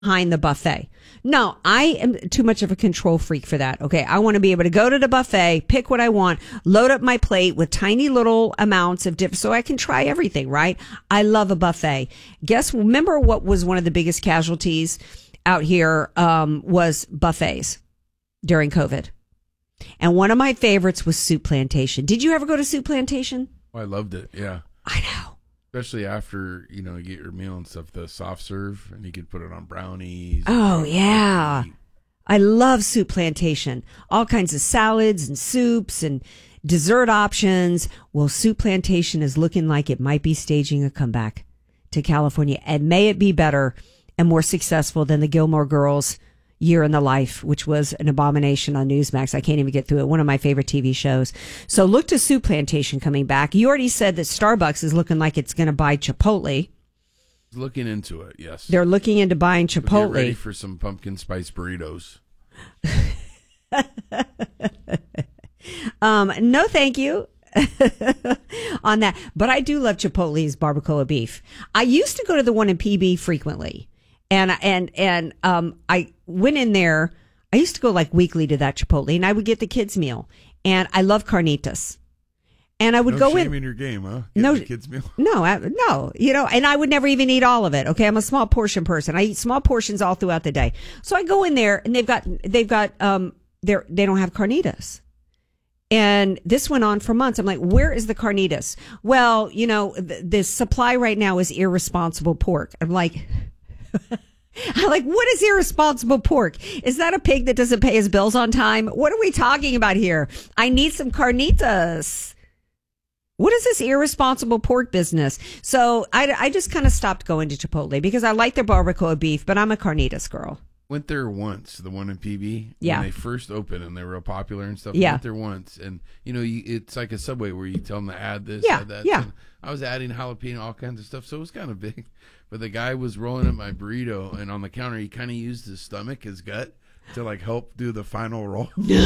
behind the buffet. No, I am too much of a control freak for that. Okay. I want to be able to go to the buffet, pick what I want, load up my plate with tiny little amounts of dip so I can try everything, right? I love a buffet. Remember what was one of the biggest casualties out here, was buffets during COVID. And one of my favorites was Soup Plantation. Did you ever go to Soup Plantation? Oh, I loved it. Yeah. I know. Especially after, you get your meal and stuff, the soft serve, and you could put it on brownies. Oh, yeah. I love Soup Plantation. All kinds of salads and soups and dessert options. Well, Soup Plantation is looking like it might be staging a comeback to California. And may it be better and more successful than the Gilmore Girls Year in the Life, which was an abomination on Newsmax. I can't even get through it. One of my favorite TV shows. So look to Soup Plantation coming back. You already said that Starbucks is looking like it's going to buy Chipotle. Looking into it, yes. They're looking into buying Chipotle. Get ready for some pumpkin spice burritos. No, thank you. On that. But I do love Chipotle's barbacoa beef. I used to go to the one in PB frequently. And I went in there. I used to go like weekly to that Chipotle, and I would get the kids' meal. And I love carnitas. And I would go in. No shame in your game, huh? No, the kids' meal. No. And I would never even eat all of it. Okay, I'm a small portion person. I eat small portions all throughout the day. So I go in there, and they don't have carnitas. And this went on for months. I'm like, where is the carnitas? Well, the supply right now is irresponsible pork. I'm like, what is irresponsible pork? Is that a pig that doesn't pay his bills on time? What are we talking about here? I need some carnitas. What is this irresponsible pork business? So I just kind of stopped going to Chipotle because I like their barbacoa beef, but I'm a carnitas girl. Went there once, the one in PB. Yeah. When they first opened and they were real popular and stuff. Yeah. I went there once. And, it's like a Subway where you tell them to add this, yeah. add that. Yeah. And I was adding jalapeno, all kinds of stuff. So it was kind of big. But the guy was rolling up my burrito, and on the counter, he kind of used his stomach, his gut, to help do the final roll.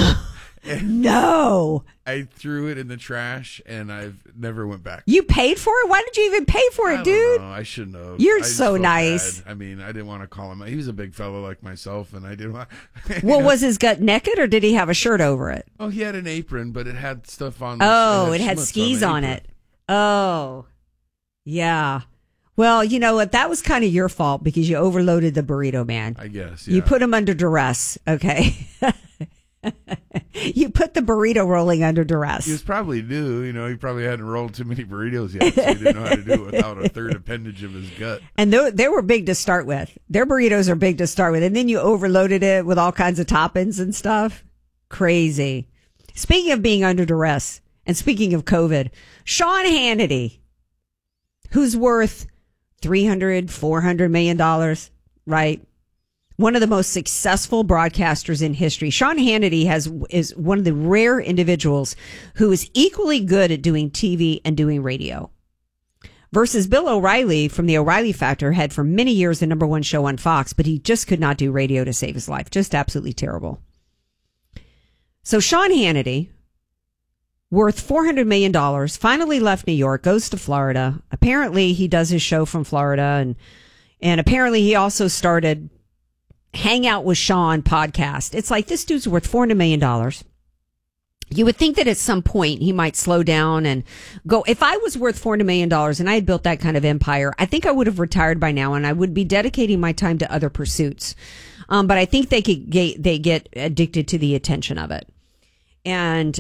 No. I threw it in the trash, and I've never went back. You paid for it? Why did you even pay for it, dude? I shouldn't have. You're so nice. Bad. I mean, I didn't want to call him. He was a big fellow like myself, and I didn't want. Well, was his gut naked, or did he have a shirt over it? Oh, he had an apron, but it had stuff on. Oh, it had skis on it. Oh, yeah. Well, you know what? That was kind of your fault because you overloaded the burrito, man. I guess. Yeah. You put him under duress, okay? You put the burrito rolling under duress. He was probably new. He probably hadn't rolled too many burritos yet, so he didn't know how to do it without a third appendage of his gut. And they were big to start with. Their burritos are big to start with. And then you overloaded it with all kinds of toppings and stuff. Crazy. Speaking of being under duress, and speaking of COVID, Sean Hannity, who's worth $300-400 million, right? One of the most successful broadcasters in history. Sean Hannity is one of the rare individuals who is equally good at doing TV and doing radio. Versus Bill O'Reilly from the O'Reilly Factor had for many years the number one show on Fox, but he just could not do radio to save his life. Just absolutely terrible. So Sean Hannity, worth $400 million, finally left New York, goes to Florida. Apparently he does his show from Florida, and apparently he also started Hang Out with Sean podcast. It's like, this dude's worth $400 million. You would think that at some point he might slow down and go. If I was worth $400 million and I had built that kind of empire, I think I would have retired by now and I would be dedicating my time to other pursuits. But I think they get addicted to the attention of it. And,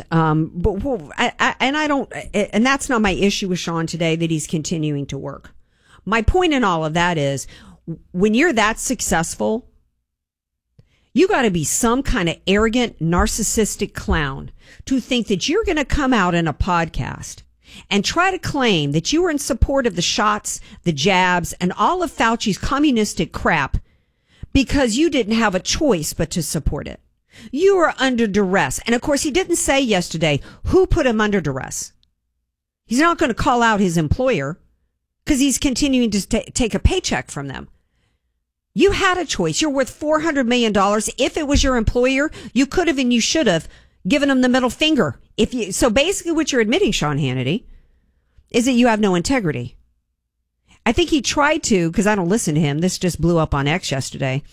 and that's not my issue with Sean today, that he's continuing to work. My point in all of that is, when you're that successful, you got to be some kind of arrogant, narcissistic clown to think that you're going to come out in a podcast and try to claim that you were in support of the shots, the jabs, and all of Fauci's communistic crap because you didn't have a choice but to support it. You are under duress. And of course, he didn't say yesterday who put him under duress. He's not going to call out his employer because he's continuing to take a paycheck from them. You had a choice. You're worth $400 million. If it was your employer, you could have and you should have given him the middle finger. So basically what you're admitting, Sean Hannity, is that you have no integrity. I think he tried to, because I don't listen to him. This just blew up on X yesterday.